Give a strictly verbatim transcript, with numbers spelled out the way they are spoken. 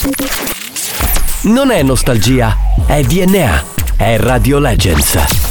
Non è nostalgia, è D N A, è Radio Legends.